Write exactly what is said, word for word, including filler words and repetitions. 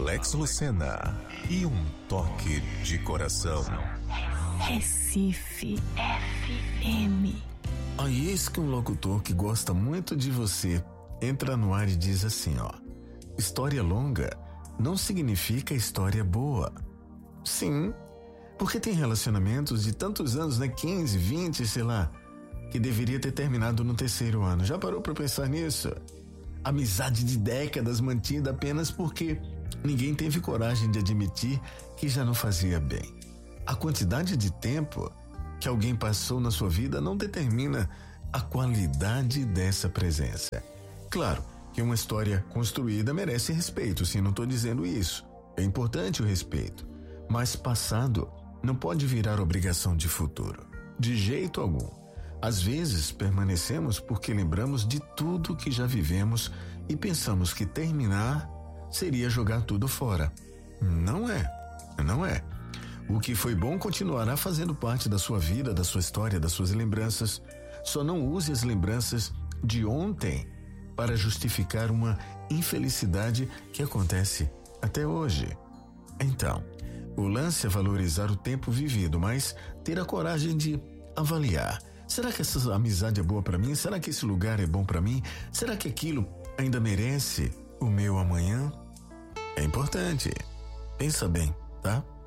Alex Lucena e um toque de coração. Recife F M. Aí eis que um locutor que gosta muito de você entra no ar e diz assim, ó: história longa não significa história boa. Sim, porque tem relacionamentos de tantos anos, né? quinze, vinte, sei lá, que deveria ter terminado no terceiro ano. Já parou pra pensar nisso? Amizade de décadas mantida apenas porque ninguém teve coragem de admitir que já não fazia bem. A quantidade de tempo que alguém passou na sua vida não determina a qualidade dessa presença. Claro que uma história construída merece respeito, sim, não estou dizendo isso. É importante o respeito, mas passado não pode virar obrigação de futuro, de jeito algum. Às vezes permanecemos porque lembramos de tudo que já vivemos e pensamos que terminar seria jogar tudo fora. Não é, não é. O que foi bom continuará fazendo parte da sua vida, da sua história, das suas lembranças. Só não use as lembranças de ontem para justificar uma infelicidade que acontece até hoje. Então, o lance é valorizar o tempo vivido, mas ter a coragem de avaliar. Será que essa amizade é boa para mim? Será que esse lugar é bom para mim? Será que aquilo ainda merece o meu amanhã? É importante. Pensa bem, tá?